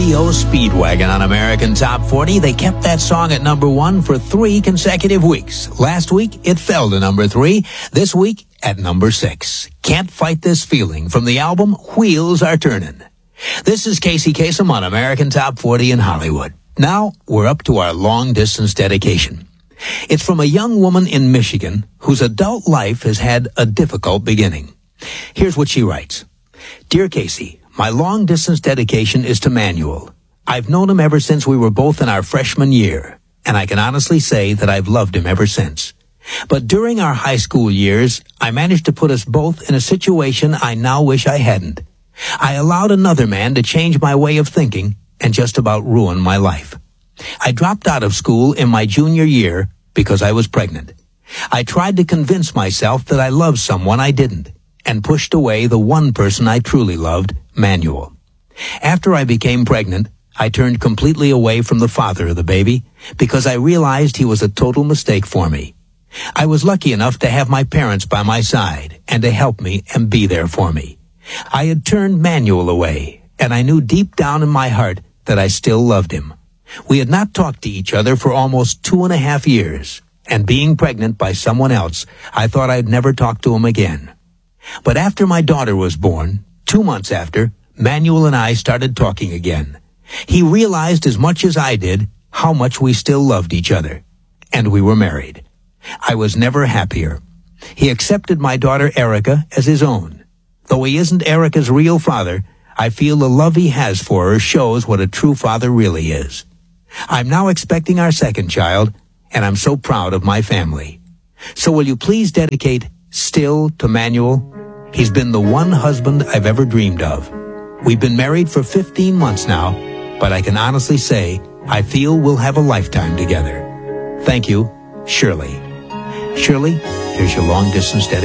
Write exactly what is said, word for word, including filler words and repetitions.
R E O Speedwagon on American Top forty. They kept that song at number one for three consecutive weeks. Last week, it fell to number three. This week, at number six. Can't Fight This Feeling from the album Wheels Are Turning. This is Casey Kasem on American Top forty in Hollywood. Now, we're up to our long-distance dedication. It's from a young woman in Michigan whose adult life has had a difficult beginning. Here's what she writes. Dear Casey, my long-distance dedication is to Manuel. I've known him ever since we were both in our freshman year, and I can honestly say that I've loved him ever since. But during our high school years, I managed to put us both in a situation I now wish I hadn't. I allowed another man to change my way of thinking and just about ruin my life. I dropped out of school in my junior year because I was pregnant. I tried to convince myself that I loved someone I didn't, and pushed away the one person I truly loved, Manuel. After I became pregnant, I turned completely away from the father of the baby because I realized he was a total mistake for me. I was lucky enough to have my parents by my side and to help me and be there for me. I had turned Manuel away, and I knew deep down in my heart that I still loved him. We had not talked to each other for almost two and a half years, and being pregnant by someone else, I thought I'd never talk to him again. But after my daughter was born, two months after, Manuel and I started talking again. He realized as much as I did how much we still loved each other, and we were married. I was never happier. He accepted my daughter Erica as his own. Though he isn't Erica's real father, I feel the love he has for her shows what a true father really is. I'm now expecting our second child, and I'm so proud of my family. So will you please dedicate Still to Manuel? He's been the one husband I've ever dreamed of. We've been married for fifteen months now, but I can honestly say I feel we'll have a lifetime together. Thank you, Shirley. Shirley, here's your long-distance dedication.